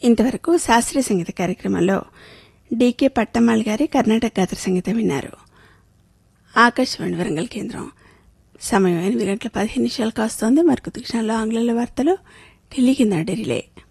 ఇంతవరకు శాస్త్రీయ సంగీత కార్యక్రమంలో డికే పట్టమ్మాళ్ గారి కర్ణాటక గాత్ర సంగీతం విన్నారు. ఆకాశవాణి వరంగల్ కేంద్రం. సమయం 8:15 కాస్తోంది. మరికొద్ది క్షణాల్లో ఆంగ్లంలో వార్తలు ఢిల్లీ కింద రిలే.